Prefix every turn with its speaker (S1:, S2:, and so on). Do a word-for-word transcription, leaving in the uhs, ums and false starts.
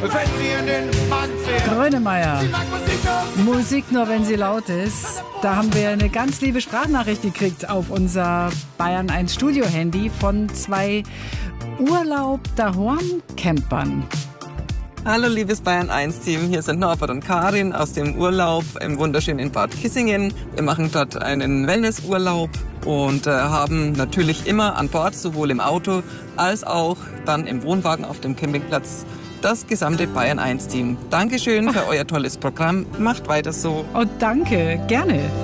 S1: wenn sie in den Mann fährt.
S2: Grönemeyer.
S1: Sie mag Musik nur.
S2: Musik nur, wenn sie laut ist. Da haben wir eine ganz liebe Sprachnachricht gekriegt auf unser Bayern eins Studio-Handy von zwei Urlaub daheim Campern.
S3: Hallo liebes Bayern eins Team, hier sind Norbert und Karin aus dem Urlaub im wunderschönen Bad Kissingen. Wir machen dort einen Wellnessurlaub und äh, haben natürlich immer an Bord, sowohl im Auto als auch dann im Wohnwagen auf dem Campingplatz, das gesamte Bayern eins Team. Dankeschön für euer tolles Programm, macht weiter so.
S2: Oh, danke, gerne.